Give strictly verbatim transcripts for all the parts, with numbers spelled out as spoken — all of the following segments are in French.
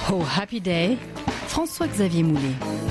Oh Happy Day, François-Xavier Moulet.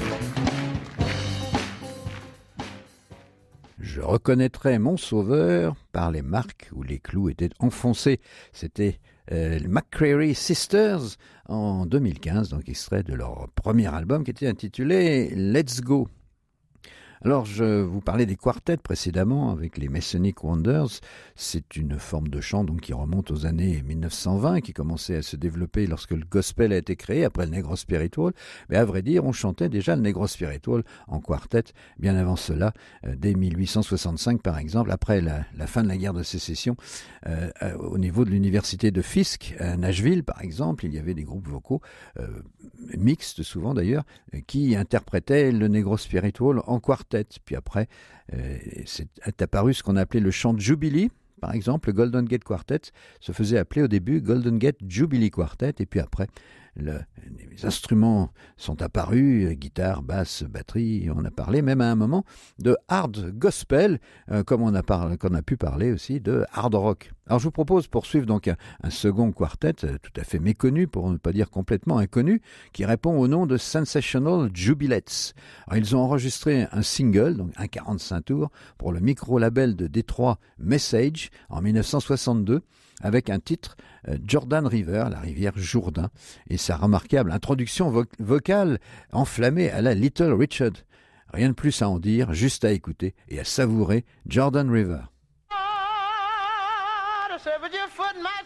Je reconnaîtrai mon sauveur par les marques où les clous étaient enfoncés. C'était euh, les McCreary Sisters en deux mille quinze, donc extrait de leur premier album qui était intitulé Let's Go. Alors, je vous parlais des quartets précédemment avec les Masonic Wonders. C'est une forme de chant donc, qui remonte aux années mille neuf cent vingt, qui commençait à se développer lorsque le gospel a été créé, après le Negro Spiritual. Mais à vrai dire, on chantait déjà le Negro Spiritual en quartet bien avant cela, euh, dès mille huit cent soixante-cinq par exemple, après la, la fin de la guerre de sécession. Euh, euh, au niveau de l'université de Fisk, à Nashville par exemple, il y avait des groupes vocaux, euh, mixtes souvent d'ailleurs, qui interprétaient le Negro Spiritual en quartet. Puis après, euh, c'est apparu ce qu'on appelait le chant de Jubilee. Par exemple, le Golden Gate Quartet se faisait appeler au début Golden Gate Jubilee Quartet. Et puis après, le, les instruments sont apparus, guitare, basse, batterie. On a parlé même à un moment de hard gospel, euh, comme on a, par, qu'on a pu parler aussi de hard rock. Alors je vous propose de poursuivre donc un, un second quartet euh, tout à fait méconnu, pour ne pas dire complètement inconnu, qui répond au nom de Sensational Jubilettes. Alors, ils ont enregistré un single, donc un quarante-cinq tours, pour le micro-label de Détroit Message en mille neuf cent soixante-deux, avec un titre euh, Jordan River, la rivière Jourdain, et sa remarquable introduction vo- vocale enflammée à la Little Richard. Rien de plus à en dire, juste à écouter et à savourer Jordan River.